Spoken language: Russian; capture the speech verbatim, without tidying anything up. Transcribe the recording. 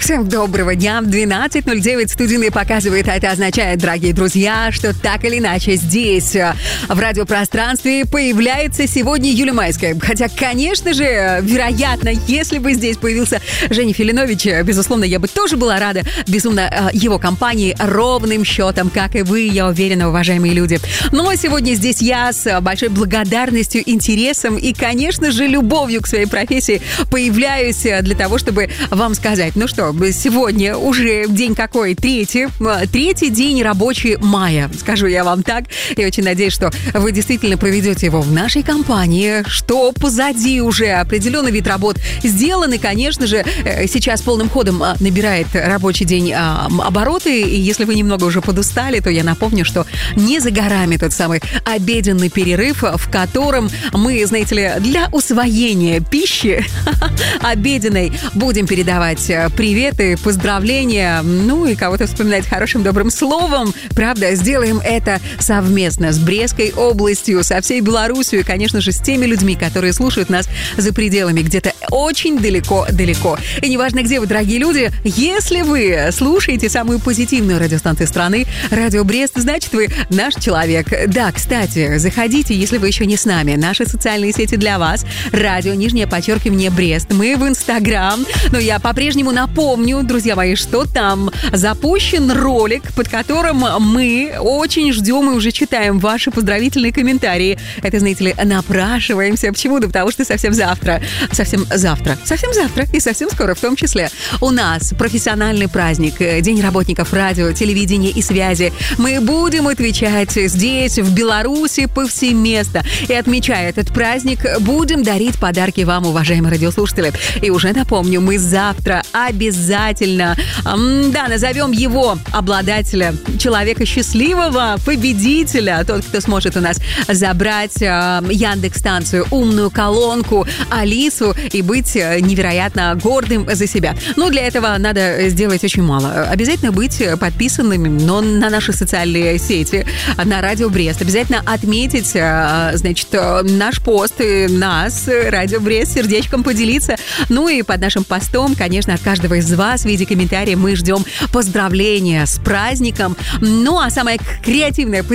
Всем доброго дня. двенадцать ноль девять студийный показывает. Это означает, дорогие друзья, что так или иначе здесь, в радиопространстве, появляется сегодня Юлия Майская. Хотя, конечно же, вероятно, если бы здесь появился Женя Филинович, безусловно, я бы тоже была рада безумно его компании ровным счетом, как и вы, я уверена, уважаемые люди. Но сегодня здесь я с большой благодарностью, интересом и, конечно же, любовью к своей профессии появляюсь для того, чтобы вам сказать, ну что, сегодня уже день какой? Третий. Третий день рабочий мая, скажу я вам так. И очень надеюсь, что вы действительно проведете его в нашей компании, что позади уже определенный вид работ сделан. И, конечно же, сейчас полным ходом набирает рабочий день обороты. И если вы немного уже подустали, то я напомню, что не за горами тот самый обеденный перерыв, в котором мы, знаете ли, для усвоения пищи обеденной будем передавать приветы, поздравления, ну и кого-то вспоминать хорошим добрым словом. Правда, сделаем это совместно с Брестской областью, со всей Белоруссией и, конечно же, с теми людьми, которые слушают нас за пределами, где-то очень далеко-далеко. И неважно, где вы, дорогие люди, если вы слушаете самую позитивную радиостанцию страны, Радио Брест, значит, вы наш человек. Да, кстати, заходите, если вы еще не с нами. Наши социальные сети для вас. Радио, нижнее подчеркивание, Брест. Мы в Инстаграм. Но я по-прежнему напомню, друзья мои, что там запущен ролик, под которым мы очень ждем и уже читаем ваши поздравительные комментарии. Это, знаете ли, напрашиваемся. Почему? Да потому что совсем завтра, совсем завтра, совсем завтра и совсем скоро в том числе у нас профессиональный праздник, День работников радио, телевидения и связи. Мы будем отвечать здесь, в Беларуси, повсеместно. И отмечая этот праздник, будем дарить подарки вам, уважаемые радиослушатели. И уже напомню, мы завтра обязательно, да, назовем его обладателя, человека счастливого, победителя, тот, кто сможет у нас забрать Яндекс-станцию, умную колонку, Алису и быть невероятно гордым за себя. Но для этого надо сделать очень мало. Обязательно быть подписанными, но на наши социальные сети, на Радио Брест. Обязательно отметить, значит, наш пост, нас, Радио Брест, сердечком поделиться. Ну и под нашим постом, конечно, от каждого из вас в виде комментария мы ждем поздравления с праздником. Ну а самое креативное